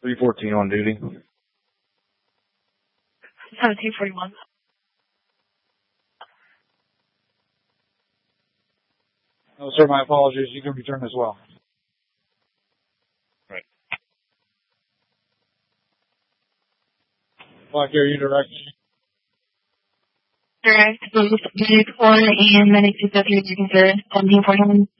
314 on duty. 1741. No, sir, my apologies. You can return as well. Right. Black Air, you direct. Direct, both Unit 4 and Medic 2W, you can 1741.